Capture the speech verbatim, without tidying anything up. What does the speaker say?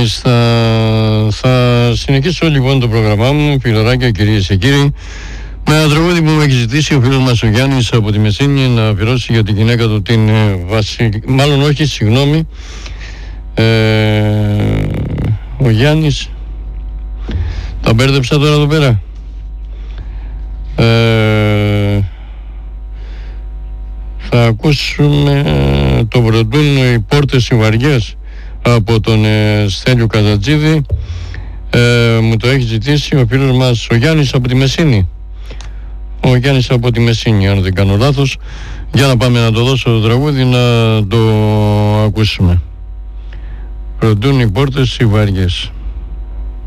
Μάλιστα. Θα συνεχίσω λοιπόν το πρόγραμμά μου, φιλαράκια, κυρίες και κύριοι, με ένα τραγούδι που μου έχει ζητήσει ο φίλος μας ο Γιάννης από τη Μεσίνη να αφιερώσει για την γυναίκα του την Βασιλική. Μάλλον όχι, συγγνώμη. Ε, ο Γιάννης. Τα μπέρδεψα τώρα εδώ πέρα. Ε, θα ακούσουμε το βροντούν οι πόρτες οι βαριές από τον ε, Στέλιο Καζατζίδη. Ε, μου το έχει ζητήσει ο φίλος μας ο Γιάννης από τη Μεσίνη. Ο Γιάννης από τη Μεσίνη, αν δεν κάνω λάθος. Για να πάμε να το δώσω το τραγούδι να το ακούσουμε. Βροντούν οι πόρτες οι βαριές.